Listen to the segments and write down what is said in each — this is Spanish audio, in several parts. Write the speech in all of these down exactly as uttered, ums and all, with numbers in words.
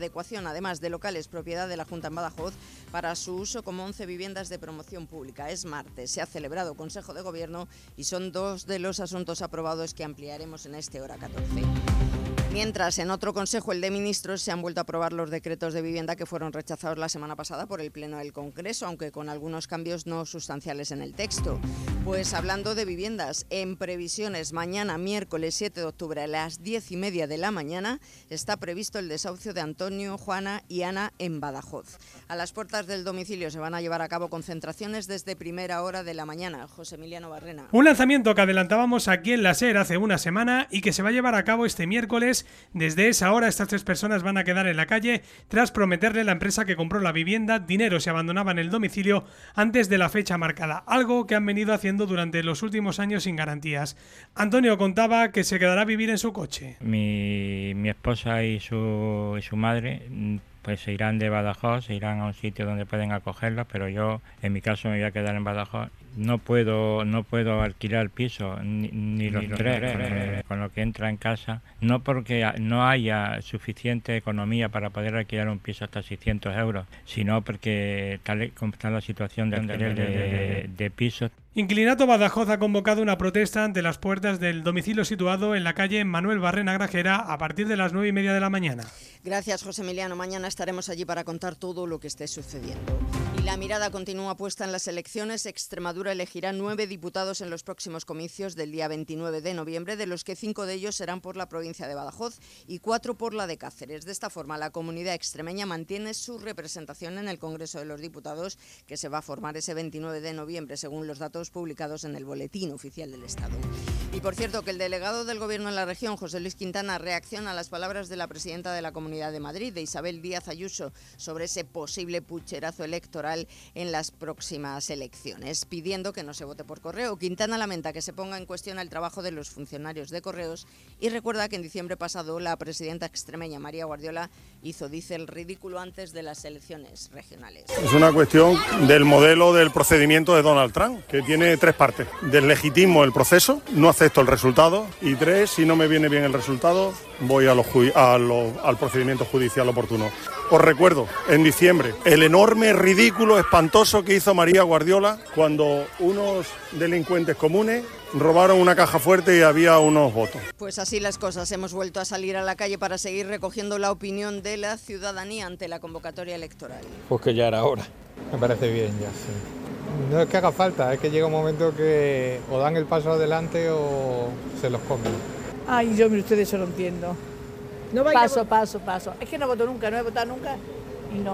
Adecuación, además, de locales propiedad de la Junta en Badajoz para su uso como once viviendas de promoción pública. Es martes, se ha celebrado Consejo de Gobierno y son dos de los asuntos aprobados que ampliaremos en este Hora catorce. Mientras, en otro Consejo, el de Ministros, se han vuelto a aprobar los decretos de vivienda que fueron rechazados la semana pasada por el Pleno del Congreso, aunque con algunos cambios no sustanciales en el texto. Pues hablando de viviendas, en previsiones, mañana miércoles siete de octubre a las diez y media de la mañana está previsto el desahucio de Antonio, Juana y Ana en Badajoz. A las puertas del domicilio se van a llevar a cabo concentraciones desde primera hora de la mañana. José Emiliano Barrena. Un lanzamiento que adelantábamos aquí en la SER hace una semana y que se va a llevar a cabo este miércoles. Desde esa hora estas tres personas van a quedar en la calle tras prometerle a la empresa que compró la vivienda dinero si abandonaban el domicilio antes de la fecha marcada, algo que han venido haciendo durante los últimos años sin garantías. Antonio contaba que se quedará a vivir en su coche. Mi, mi esposa y su, y su madre pues se irán de Badajoz, se irán a un sitio donde pueden acogerlos, pero yo en mi caso me voy a quedar en Badajoz. No puedo no puedo alquilar piso, ni, ni los tres, con lo que entra en casa, no porque no haya suficiente economía para poder alquilar un piso hasta seiscientos euros, sino porque tal como está la situación de alquiler de, de, de pisos. Inclinato Badajoz ha convocado una protesta ante las puertas del domicilio situado en la calle Manuel Barrena Grajera a partir de las nueve y media de la mañana. Gracias, José Emiliano. Mañana estaremos allí para contar todo lo que esté sucediendo. Y la mirada continúa puesta en las elecciones. Extremadura elegirá nueve diputados en los próximos comicios del día veintinueve de noviembre, de los que cinco de ellos serán por la provincia de Badajoz y cuatro por la de Cáceres. De esta forma, la comunidad extremeña mantiene su representación en el Congreso de los Diputados, que se va a formar ese veintinueve de noviembre, según los datos publicados en el Boletín Oficial del Estado. Y por cierto, que el delegado del Gobierno en la región, José Luis Quintana, reacciona a las palabras de la presidenta de la Comunidad de Madrid, de Isabel Díaz Ayuso, sobre ese posible pucherazo electoral en las próximas elecciones, pidiendo que no se vote por correo. Quintana lamenta que se ponga en cuestión el trabajo de los funcionarios de correos y recuerda que en diciembre pasado la presidenta extremeña María Guardiola hizo, dice, el ridículo antes de las elecciones regionales. Es una cuestión del modelo del procedimiento de Donald Trump, que tiene tres partes. Deslegitimo el proceso, no acepto el resultado, y tres, si no me viene bien el resultado, voy a lo ju- a lo, al procedimiento judicial oportuno. Os recuerdo, en diciembre, el enorme ridículo espantoso que hizo María Guardiola cuando unos delincuentes comunes robaron una caja fuerte y había unos votos. Pues así las cosas, hemos vuelto a salir a la calle para seguir recogiendo la opinión de la ciudadanía ante la convocatoria electoral. Pues que ya era hora. Me parece bien ya, sí. No es que haga falta, es que llega un momento que o dan el paso adelante o se los comen. Ay, yo, mire, ustedes, eso lo entiendo. No paso, paso, paso. Es que no voto nunca, no he votado nunca y no.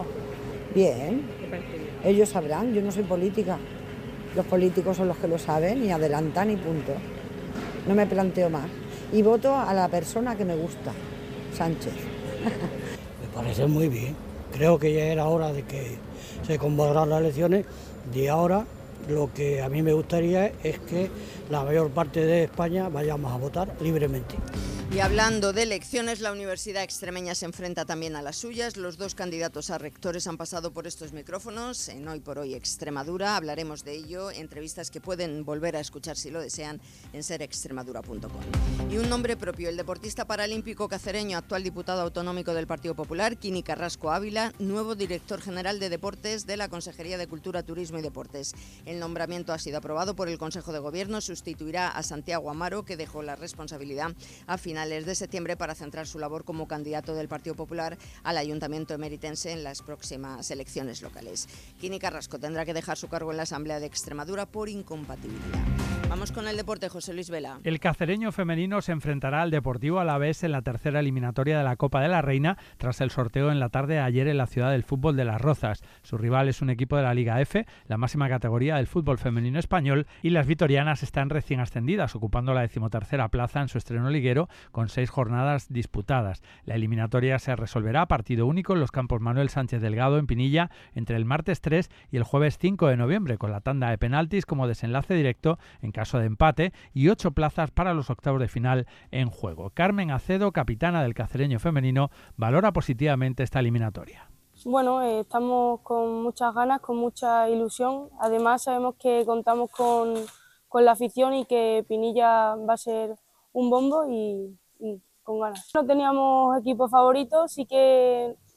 Bien, ellos sabrán, yo no soy política. Los políticos son los que lo saben y adelantan y punto. No me planteo más. Y voto a la persona que me gusta, Sánchez. Me parece muy bien. Creo que ya era hora de que se convocaran las elecciones y ahora lo que a mí me gustaría es que la mayor parte de España vayamos a votar libremente. Y hablando de elecciones, la Universidad Extremeña se enfrenta también a las suyas. Los dos candidatos a rectores han pasado por estos micrófonos en Hoy por Hoy Extremadura. Hablaremos de ello, entrevistas que pueden volver a escuchar si lo desean en ser extremadura punto com. Y un nombre propio, el deportista paralímpico cacereño, actual diputado autonómico del Partido Popular, Quini Carrasco Ávila, nuevo director general de Deportes de la Consejería de Cultura, Turismo y Deportes. El nombramiento ha sido aprobado por el Consejo de Gobierno, sustituirá a Santiago Amaro, que dejó la responsabilidad a finales de septiembre para centrar su labor como candidato del Partido Popular al Ayuntamiento emeritense en las próximas elecciones locales. Quini Carrasco tendrá que dejar su cargo en la Asamblea de Extremadura por incompatibilidad. Vamos con el deporte, José Luis Vela. El cacereño femenino se enfrentará al Deportivo Alavés en la tercera eliminatoria de la Copa de la Reina tras el sorteo en la tarde de ayer en la ciudad del fútbol de Las Rozas. Su rival es un equipo de la Liga F, la máxima categoría del fútbol femenino español, y las vitorianas están recién ascendidas, ocupando la decimotercera plaza en su estreno liguero con seis jornadas disputadas. La eliminatoria se resolverá a partido único en los campos Manuel Sánchez Delgado en Pinilla entre el martes tres y el jueves cinco de noviembre, con la tanda de penaltis como desenlace directo en caso de empate y ocho plazas para los octavos de final en juego. Carmen Acedo, capitana del cacereño femenino, valora positivamente esta eliminatoria. Bueno, eh, estamos con muchas ganas, con mucha ilusión. Además sabemos que contamos con, con la afición y que Pinilla va a ser un bombo y, y con ganas. No teníamos equipo favorito, sí que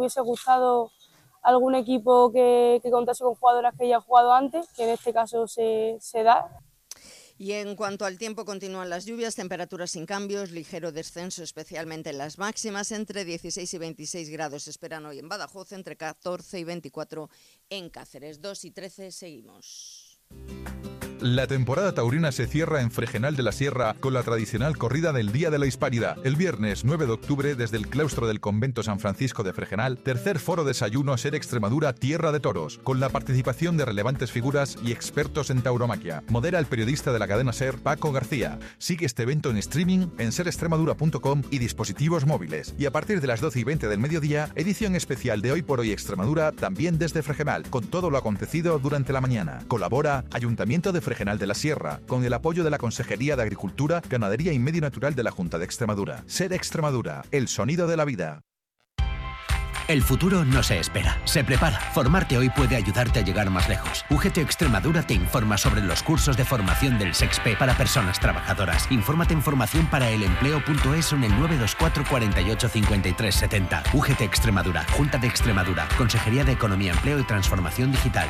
hubiese gustado algún equipo que, que contase con jugadoras que ya han jugado antes, que en este caso se, se da. Y en cuanto al tiempo, continúan las lluvias, temperaturas sin cambios, ligero descenso especialmente en las máximas, entre dieciséis y veintiséis grados se esperan hoy en Badajoz, entre catorce y veinticuatro en Cáceres. dos y trece, seguimos. La temporada taurina se cierra en Fregenal de la Sierra con la tradicional corrida del Día de la Hispanidad. El viernes nueve de octubre, desde el claustro del convento San Francisco de Fregenal, tercer foro desayuno Ser Extremadura Tierra de Toros, con la participación de relevantes figuras y expertos en tauromaquia. Modera el periodista de la cadena SER, Paco García. Sigue este evento en streaming en ser extremadura punto com y dispositivos móviles. Y a partir de las doce y veinte del mediodía, edición especial de Hoy por Hoy Extremadura, también desde Fregenal, con todo lo acontecido durante la mañana. Colabora Ayuntamiento de Fregenal de la Sierra, con el apoyo de la Consejería de Agricultura, Ganadería y Medio Natural de la Junta de Extremadura. Ser Extremadura, el sonido de la vida. El futuro no se espera, se prepara. Formarte hoy puede ayudarte a llegar más lejos. U G T Extremadura te informa sobre los cursos de formación del SEXPE para personas trabajadoras. Infórmate en formación para el empleo punto es o en el nueve dos cuatro, cuatro ocho, cinco tres siete cero. U G T Extremadura, Junta de Extremadura, Consejería de Economía, Empleo y Transformación Digital.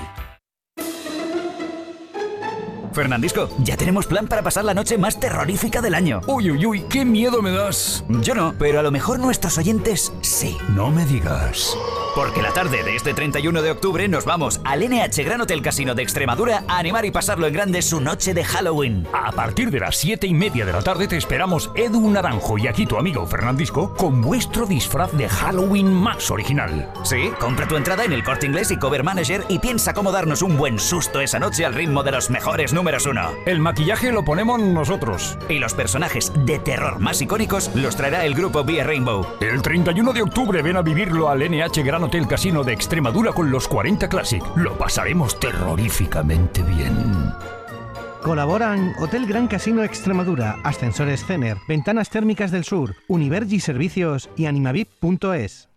Fernandisco, ya tenemos plan para pasar la noche más terrorífica del año. Uy, uy, uy, qué miedo me das. Yo no, pero a lo mejor nuestros oyentes sí. No me digas. Porque la tarde de este treinta y uno de octubre nos vamos al N H Gran Hotel Casino de Extremadura a animar y pasarlo en grande su noche de Halloween. A partir de las siete y media de la tarde te esperamos Edu Naranjo y aquí tu amigo Fernandisco con vuestro disfraz de Halloween más original. Sí, compra tu entrada en el Corte Inglés y Cover Manager y piensa cómo darnos un buen susto esa noche al ritmo de los mejores números uno. El maquillaje lo ponemos nosotros. Y los personajes de terror más icónicos los traerá el grupo Vía Rainbow. El treinta y uno de octubre ven a vivirlo al N H Gran Hotel Casino de Extremadura con los cuarenta Classic. Lo pasaremos terroríficamente bien. Colaboran Hotel Gran Casino Extremadura, Ascensores Cener, Ventanas Térmicas del Sur, Univergi Servicios y Animavip punto es.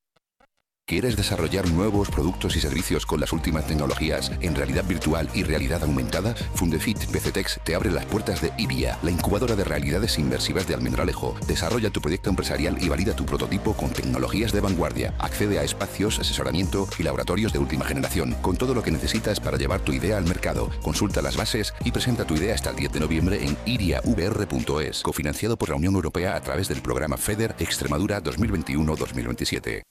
¿Quieres desarrollar nuevos productos y servicios con las últimas tecnologías en realidad virtual y realidad aumentada? Fundefit PCTex te abre las puertas de IBIA, la incubadora de realidades inmersivas de Almendralejo. Desarrolla tu proyecto empresarial y valida tu prototipo con tecnologías de vanguardia. Accede a espacios, asesoramiento y laboratorios de última generación, con todo lo que necesitas para llevar tu idea al mercado. Consulta las bases y presenta tu idea hasta el diez de noviembre en iria v r punto es, cofinanciado por la Unión Europea a través del programa FEDER Extremadura dos mil veintiuno dos mil veintisiete.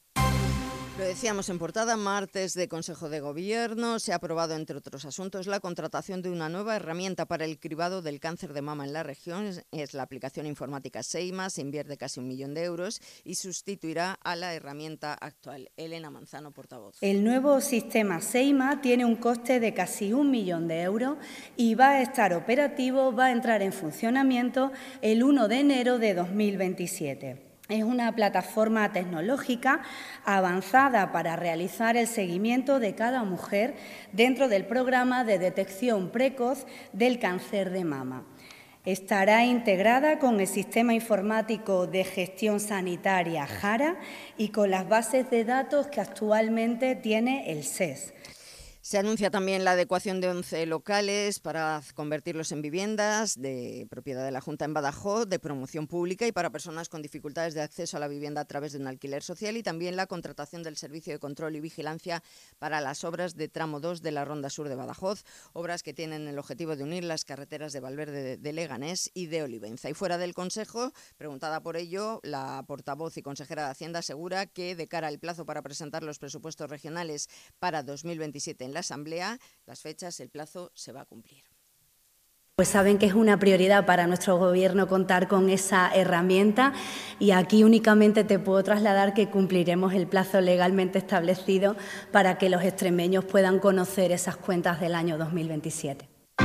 Lo decíamos en portada, martes de Consejo de Gobierno, se ha aprobado, entre otros asuntos, la contratación de una nueva herramienta para el cribado del cáncer de mama en la región. Es la aplicación informática Seima, se invierte casi un millón de euros y sustituirá a la herramienta actual. Elena Manzano, portavoz. El nuevo sistema Seima tiene un coste de casi un millón de euros y va a estar operativo, va a entrar en funcionamiento el uno de enero de dos mil veintisiete. Es una plataforma tecnológica avanzada para realizar el seguimiento de cada mujer dentro del programa de detección precoz del cáncer de mama. Estará integrada con el sistema informático de gestión sanitaria JARA y con las bases de datos que actualmente tiene el S E S. Se anuncia también la adecuación de once locales para convertirlos en viviendas de propiedad de la Junta en Badajoz, de promoción pública y para personas con dificultades de acceso a la vivienda a través de un alquiler social, y también la contratación del servicio de control y vigilancia para las obras de tramo dos de la Ronda Sur de Badajoz, obras que tienen el objetivo de unir las carreteras de Valverde de Leganés y de Olivenza. Y fuera del Consejo, preguntada por ello, la portavoz y consejera de Hacienda asegura que de cara al plazo para presentar los presupuestos regionales para dos mil veintisiete en la Asamblea, las fechas, el plazo se va a cumplir. Pues saben que es una prioridad para nuestro Gobierno contar con esa herramienta y aquí únicamente te puedo trasladar que cumpliremos el plazo legalmente establecido para que los extremeños puedan conocer esas cuentas del año dos mil veintisiete.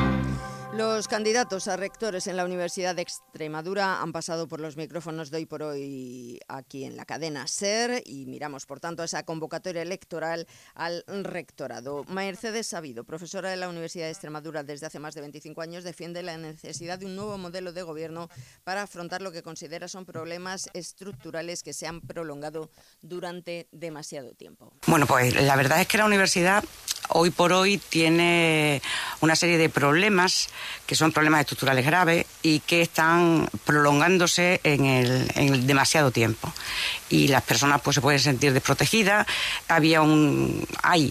Los candidatos a rectores en la Universidad de Extremadura han pasado por los micrófonos de Hoy por Hoy aquí en la cadena SER y miramos, por tanto, esa convocatoria electoral al rectorado. Mercedes Sabido, profesora de la Universidad de Extremadura desde hace más de veinticinco años, defiende la necesidad de un nuevo modelo de gobierno para afrontar lo que considera son problemas estructurales que se han prolongado durante demasiado tiempo. Bueno, pues la verdad es que la universidad hoy por hoy tiene una serie de problemas que son problemas estructurales graves y que están prolongándose en el, en el demasiado tiempo. Y las personas pues se pueden sentir desprotegidas. Había un... hay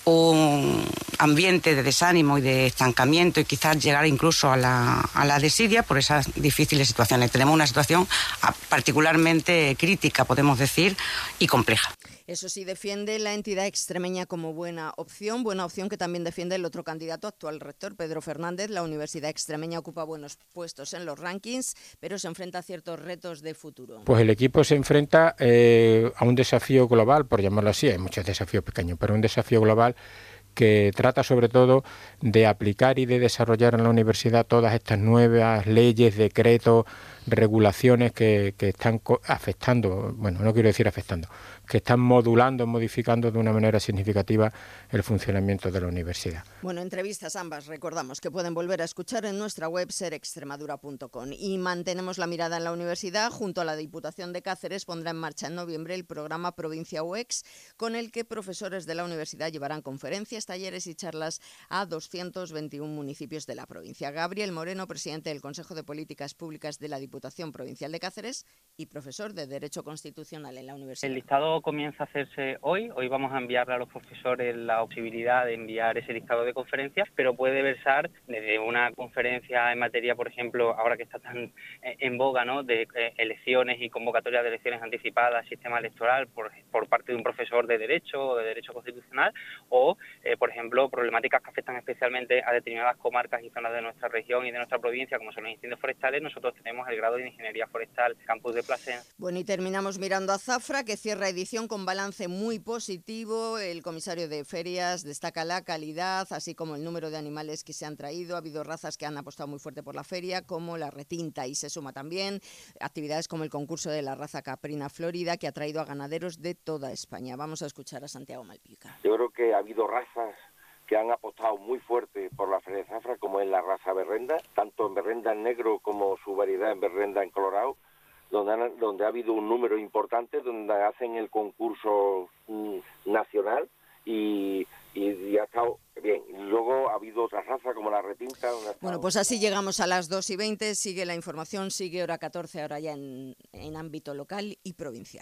un ambiente de desánimo y de estancamiento y quizás llegar incluso a la, a la desidia por esas difíciles situaciones. Tenemos una situación particularmente crítica, podemos decir, y compleja. Eso sí, defiende la entidad extremeña como buena opción, buena opción que también defiende el otro candidato, actual rector, Pedro Fernández. La Universidad Extremeña ocupa buenos puestos en los rankings, pero se enfrenta a ciertos retos de futuro. Pues el equipo se enfrenta eh, a un desafío global, por llamarlo así, hay muchos desafíos pequeños, pero un desafío global que trata sobre todo de aplicar y de desarrollar en la universidad todas estas nuevas leyes, decretos, regulaciones que, que están afectando, bueno, no quiero decir afectando, que están modulando, modificando de una manera significativa el funcionamiento de la universidad. Bueno, entrevistas ambas, recordamos que pueden volver a escuchar en nuestra web ser extremadura punto com. Y mantenemos la mirada en la universidad. Junto a la Diputación de Cáceres pondrá en marcha en noviembre el programa Provincia U E X, con el que profesores de la universidad llevarán conferencias, talleres y charlas a doscientos veintiún municipios de la provincia. Gabriel Moreno, presidente del Consejo de Políticas Públicas de la Diputación Provincial de Cáceres y profesor de Derecho Constitucional en la universidad. El listado comienza a hacerse hoy. Hoy vamos a enviarle a los profesores la posibilidad de enviar ese listado de conferencias, pero puede versar desde una conferencia en materia, por ejemplo, ahora que está tan en boga, ¿no?, de eh, elecciones y convocatorias de elecciones anticipadas, sistema electoral, por, por parte de un profesor de Derecho o de Derecho Constitucional, o, eh, por ejemplo, problemáticas que afectan especialmente a determinadas comarcas y zonas de nuestra región y de nuestra provincia, como son los incendios forestales. Nosotros tenemos el grado de Ingeniería Forestal, Campus de Plasencia. Bueno, y terminamos mirando a Zafra, que cierra edición con balance muy positivo. El comisario de ferias destaca la calidad, así como el número de animales que se han traído. Ha habido razas que han apostado muy fuerte por la feria, como la retinta, y se suma también actividades como el concurso de la raza caprina florida, que ha traído a ganaderos de toda España. Vamos a escuchar a Santiago Malpica. Yo creo que ha habido razas que han apostado muy fuerte por la feria de Zafra, como es la raza berrenda, tanto en berrenda en negro como su variedad en berrenda en colorado, donde, han, donde ha habido un número importante, donde hacen el concurso mm, nacional y, y, y ha estado bien. Luego ha habido otra raza como la retinta. Bueno, pues así llegamos a las dos y veinte, sigue la información, sigue hora catorce, ahora ya en, en ámbito local y provincial.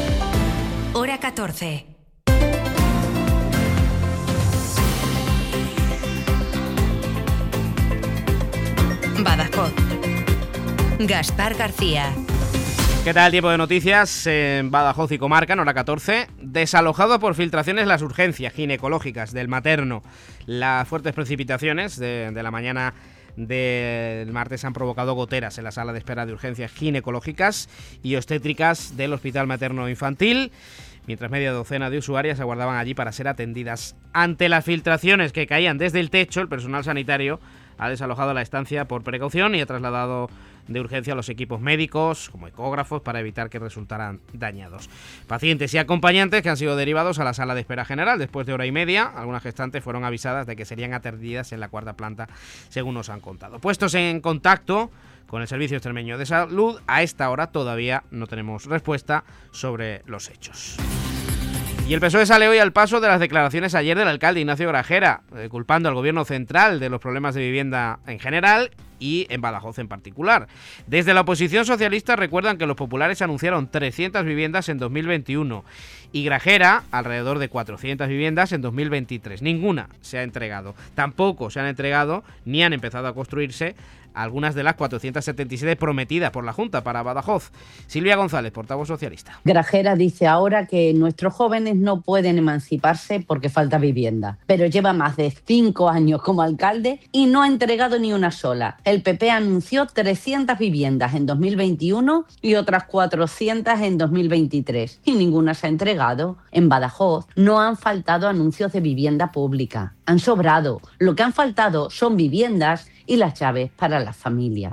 Hora catorce. Badajoz. Gaspar García. ¿Qué tal? Tiempo de noticias en Badajoz y comarca, en hora catorce. Desalojado por filtraciones las urgencias ginecológicas del materno. Las fuertes precipitaciones de, de la mañana del martes han provocado goteras en la sala de espera de urgencias ginecológicas y obstétricas del Hospital Materno Infantil, mientras media docena de usuarias aguardaban allí para ser atendidas. Ante las filtraciones que caían desde el techo, el personal sanitario ha desalojado la estancia por precaución y ha trasladado de urgencia a los equipos médicos, como ecógrafos, para evitar que resultaran dañados. Pacientes y acompañantes que han sido derivados a la sala de espera general. Después de hora y media, algunas gestantes fueron avisadas de que serían atendidas en la cuarta planta, según nos han contado. Puestos en contacto con el Servicio Extremeño de Salud, a esta hora todavía no tenemos respuesta sobre los hechos. Y el P S O E sale hoy al paso de las declaraciones ayer del alcalde Ignacio Grajera, eh, culpando al gobierno central de los problemas de vivienda en general y en Badajoz en particular. Desde la oposición socialista recuerdan que los populares anunciaron trescientas viviendas en dos mil veintiuno y Grajera alrededor de cuatrocientas viviendas en dos mil veintitrés. Ninguna se ha entregado. Tampoco se han entregado ni han empezado a construirse algunas de las cuatrocientas setenta y siete prometidas por la Junta para Badajoz. Silvia González, portavoz socialista. Grajera dice ahora que nuestros jóvenes no pueden emanciparse porque falta vivienda, pero lleva más de cinco años como alcalde y no ha entregado ni una sola. El P P anunció trescientas viviendas en dos mil veintiuno y otras cuatrocientas en dos mil veintitrés y ninguna se ha entregado. En Badajoz no han faltado anuncios de vivienda pública, han sobrado. Lo que han faltado son viviendas y las llaves para las familias.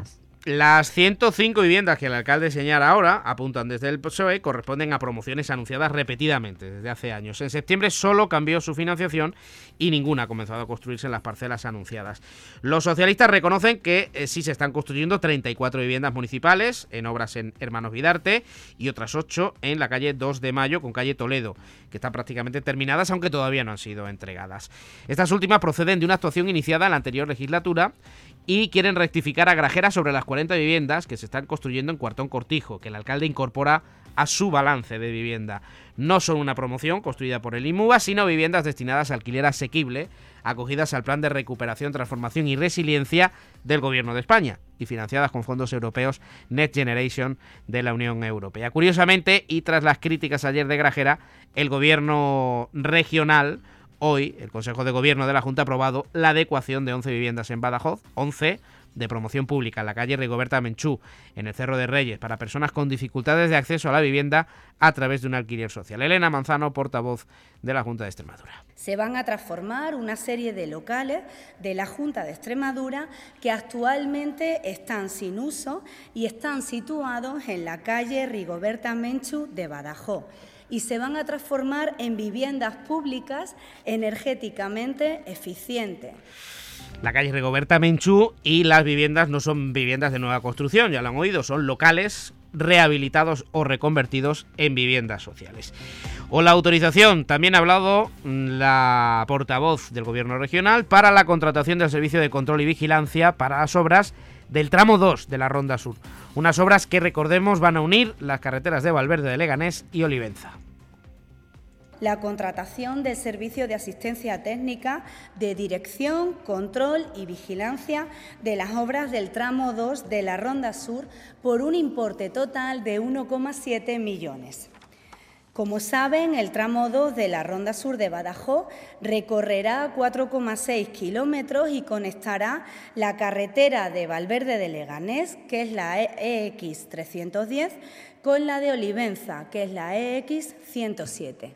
Las ciento cinco viviendas que el alcalde señala ahora, apuntan desde el P S O E, corresponden a promociones anunciadas repetidamente desde hace años. En septiembre solo cambió su financiación y ninguna ha comenzado a construirse en las parcelas anunciadas. Los socialistas reconocen que eh, sí se están construyendo treinta y cuatro viviendas municipales en obras en Hermanos Vidarte y otras ocho en la calle dos de mayo con calle Toledo, que están prácticamente terminadas, aunque todavía no han sido entregadas. Estas últimas proceden de una actuación iniciada en la anterior legislatura y quieren rectificar a Grajera sobre las cuarenta viviendas que se están construyendo en Cuartón Cortijo, que el alcalde incorpora a su balance de vivienda. No son una promoción construida por el IMUBA, sino viviendas destinadas a alquiler asequible, acogidas al Plan de Recuperación, Transformación y Resiliencia del Gobierno de España y financiadas con fondos europeos Next Generation de la Unión Europea. Curiosamente, y tras las críticas ayer de Grajera, el Gobierno regional, hoy, el Consejo de Gobierno de la Junta ha aprobado la adecuación de once viviendas en Badajoz, once de promoción pública en la calle Rigoberta Menchú, en el Cerro de Reyes, para personas con dificultades de acceso a la vivienda a través de un alquiler social. Elena Manzano, portavoz de la Junta de Extremadura. Se van a transformar una serie de locales de la Junta de Extremadura que actualmente están sin uso y están situados en la calle Rigoberta Menchú de Badajoz, y se van a transformar en viviendas públicas energéticamente eficientes. La calle Rigoberta Menchú, y las viviendas no son viviendas de nueva construcción, ya lo han oído, son locales rehabilitados o reconvertidos en viviendas sociales. O la autorización, también ha hablado la portavoz del Gobierno regional para la contratación del servicio de control y vigilancia para las obras del tramo dos de la Ronda Sur. Unas obras que, recordemos, van a unir las carreteras de Valverde de Leganés y Olivenza. La contratación del servicio de asistencia técnica de dirección, control y vigilancia de las obras del tramo dos de la Ronda Sur por un importe total de uno coma siete millones. Como saben, el tramo dos de la Ronda Sur de Badajoz recorrerá cuatro coma seis kilómetros y conectará la carretera de Valverde de Leganés, que es la E X trescientos diez, con la de Olivenza, que es la E X ciento siete.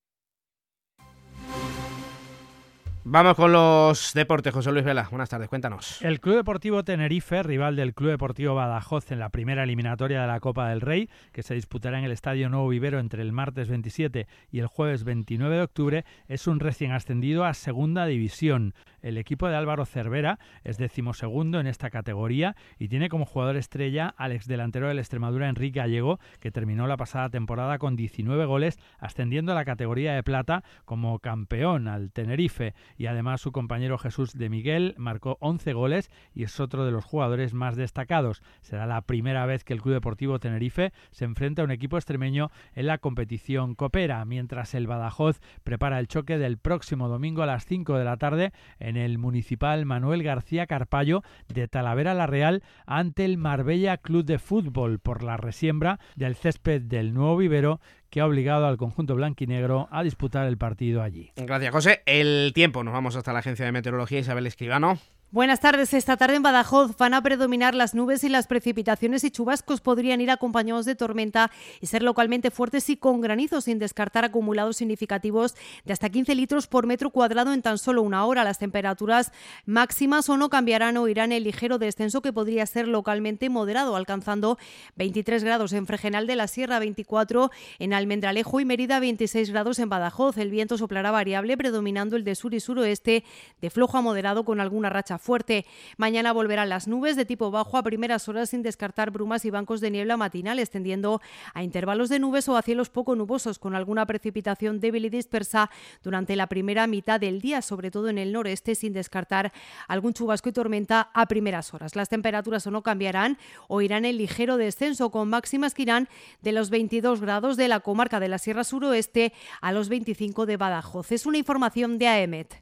Vamos con los deportes. José Luis Vela, buenas tardes, cuéntanos. El Club Deportivo Tenerife, rival del Club Deportivo Badajoz en la primera eliminatoria de la Copa del Rey, que se disputará en el Estadio Nuevo Vivero entre el martes veintisiete y el jueves veintinueve de octubre, es un recién ascendido a Segunda División. El equipo de Álvaro Cervera es decimosegundo en esta categoría y tiene como jugador estrella al exdelantero del Extremadura, Enrique Gallego, que terminó la pasada temporada con diecinueve goles, ascendiendo a la categoría de plata como campeón al Tenerife. Y además su compañero Jesús de Miguel marcó once goles y es otro de los jugadores más destacados. Será la primera vez que el Club Deportivo Tenerife se enfrenta a un equipo extremeño en la competición copera, mientras el Badajoz prepara el choque del próximo domingo a las cinco de la tarde en el Municipal Manuel García Carpallo de Talavera la Real ante el Marbella Club de Fútbol por la resiembra del césped del Nuevo Vivero, que ha obligado al conjunto blanquinegro a disputar el partido allí. Gracias, José. El tiempo, nos vamos hasta la Agencia de Meteorología. Isabel Escribano. Buenas tardes. Esta tarde en Badajoz van a predominar las nubes y las precipitaciones y chubascos podrían ir acompañados de tormenta y ser localmente fuertes y con granizo, sin descartar acumulados significativos de hasta quince litros por metro cuadrado en tan solo una hora. Las temperaturas máximas o no cambiarán o irán en ligero descenso, que podría ser localmente moderado, alcanzando veintitrés grados en Fregenal de la Sierra, veinticuatro en Almendralejo y Mérida, veintiséis grados en Badajoz. El viento soplará variable, predominando el de sur y suroeste, de flojo a moderado con alguna racha fuerte. Mañana volverán las nubes de tipo bajo a primeras horas, sin descartar brumas y bancos de niebla matinales, tendiendo a intervalos de nubes o a cielos poco nubosos, con alguna precipitación débil y dispersa durante la primera mitad del día, sobre todo en el noreste, sin descartar algún chubasco y tormenta a primeras horas. Las temperaturas o no cambiarán o irán en ligero descenso, con máximas que irán de los veintidós grados de la comarca de la Sierra Suroeste a los veinticinco de Badajoz. Es una información de A E M E T.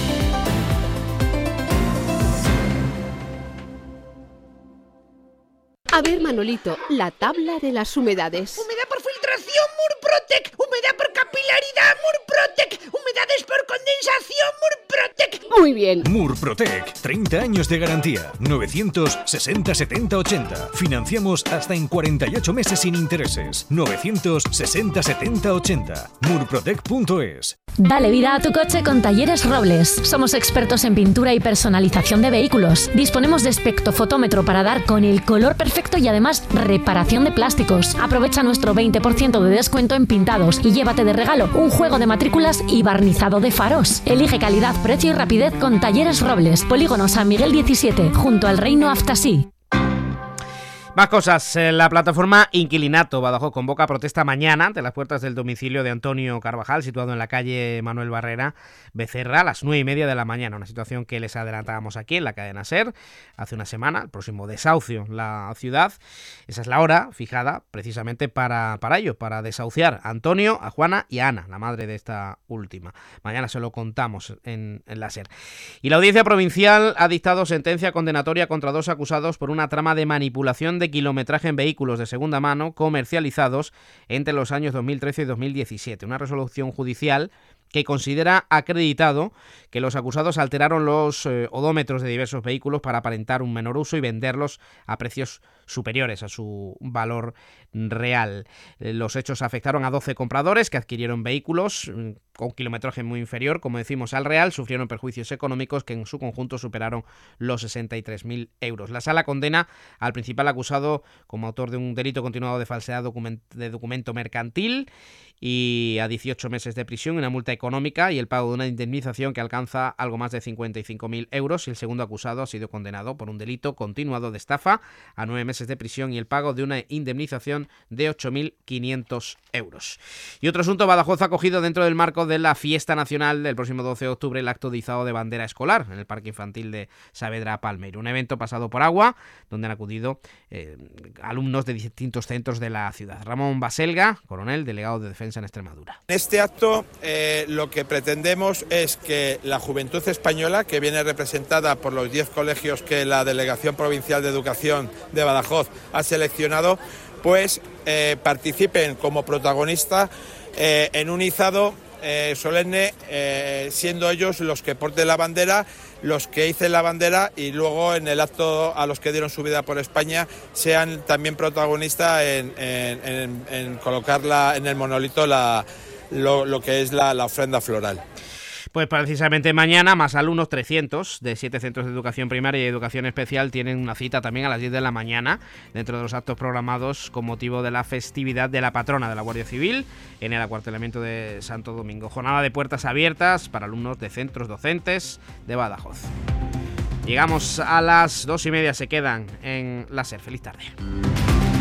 A ver, Manolito, la tabla de las humedades. Humedad por filtración, Murprotec. Humedad por capilaridad, Murprotec. Humedades por condensación, Murprotec. Muy bien. Murprotec, treinta años de garantía. novecientos sesenta setenta ochenta. Financiamos hasta en cuarenta y ocho meses sin intereses. novecientos sesenta setenta ochenta. Murprotec punto es. Dale vida a tu coche con Talleres Robles. Somos expertos en pintura y personalización de vehículos. Disponemos de espectrofotómetro para dar con el color perfecto y además reparación de plásticos. Aprovecha nuestro veinte por ciento de descuento en pintados y llévate de regalo un juego de matrículas y barnizado de faros. Elige calidad, precio y rapidez con Talleres Robles. Polígono San Miguel diecisiete, junto al Reino Aftasí. Más cosas. La plataforma Inquilinato Badajoz convoca protesta mañana ante las puertas del domicilio de Antonio Carvajal, situado en la calle Manuel Barrera Becerra, a las nueve y media de la mañana. Una situación que les adelantábamos aquí en la cadena SER hace una semana, el próximo desahucio en la ciudad. Esa es la hora fijada precisamente para, para ello, para desahuciar a Antonio, a Juana y a Ana, la madre de esta última. Mañana se lo contamos en, en la SER. Y la Audiencia Provincial ha dictado sentencia condenatoria contra dos acusados por una trama de manipulación de kilometraje en vehículos de segunda mano comercializados entre los años dos mil trece y dos mil diecisiete. Una resolución judicial que considera acreditado que los acusados alteraron los eh, odómetros de diversos vehículos para aparentar un menor uso y venderlos a precios superiores a su valor real. Eh, los hechos afectaron a doce compradores que adquirieron vehículos mm, con kilometraje muy inferior, como decimos, al real, sufrieron perjuicios económicos que en su conjunto superaron los sesenta y tres mil euros. La sala condena al principal acusado como autor de un delito continuado de falsedad document- de documento mercantil y a dieciocho meses de prisión y una multa económica y el pago de una indemnización que alcanza algo más de cincuenta y cinco mil euros, y el segundo acusado ha sido condenado por un delito continuado de estafa a nueve meses de prisión y el pago de una indemnización de ocho mil quinientos euros. Y otro asunto, Badajoz ha acogido dentro del marco de la fiesta nacional del próximo doce de octubre el acto de izado de bandera escolar en el Parque Infantil de Saavedra Palmeiro, un evento pasado por agua donde han acudido eh, alumnos de distintos centros de la ciudad. Ramón Baselga, coronel, delegado de Defensa en Extremadura. En este acto eh, lo que pretendemos es que la juventud española, que viene representada por los diez colegios que la Delegación Provincial de Educación de Badajoz ha seleccionado, pues eh, participen como protagonistas eh, en un izado eh, solemne, eh, siendo ellos los que porten la bandera, los que hicen la bandera, y luego en el acto a los que dieron su vida por España sean también protagonistas en, en, en, en colocarla en el monolito la, lo, lo que es la, la ofrenda floral. Pues precisamente mañana más alumnos, trescientos, de siete centros de educación primaria y educación especial, tienen una cita también a las diez de la mañana dentro de los actos programados con motivo de la festividad de la patrona de la Guardia Civil en el acuartelamiento de Santo Domingo. Jornada de puertas abiertas para alumnos de centros docentes de Badajoz. Llegamos a las dos y media, se quedan en la SER. Feliz tarde.